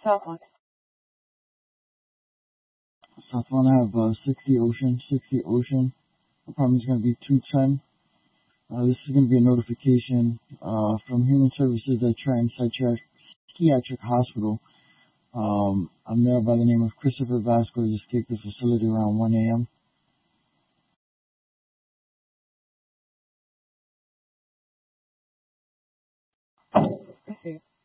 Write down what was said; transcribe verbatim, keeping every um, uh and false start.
South one. South one, I have uh, sixty Ocean, sixty Ocean. Apartment's going to be two ten. Uh, this is going to be a notification uh, from Human Services at Trenton Psychiatric, Psychiatric Hospital. Um, a male by the name of Christopher Vasquez escaped the facility around one a m I see.